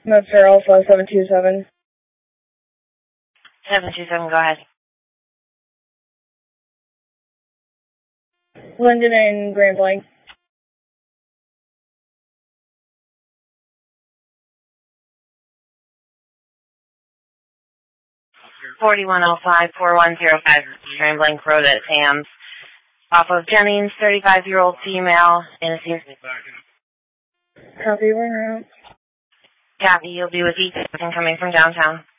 Medford Alpha 727. 727, go ahead. Linden and Grand Blanc. 4105-4105, Grand Blanc Road at Sam's. Off of Jennings, 35-year-old female, innocent. Copy, we're out. Copy, you'll be with Ethan coming from downtown.